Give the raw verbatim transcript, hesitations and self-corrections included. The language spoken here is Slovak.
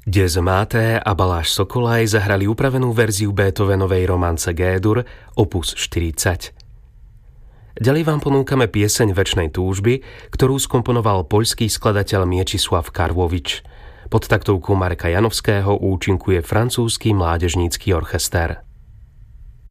Dies Máté a Baláš Sokolaj zahrali upravenú verziu Beethovenovej romance G-dur opus štyridsať. Ďalej vám ponúkame pieseň Večnej túžby, ktorú skomponoval poľský skladateľ Mieczysław Karłowicz. Pod taktovkou Marka Janovského účinkuje francúzsky mládežnícky orchester.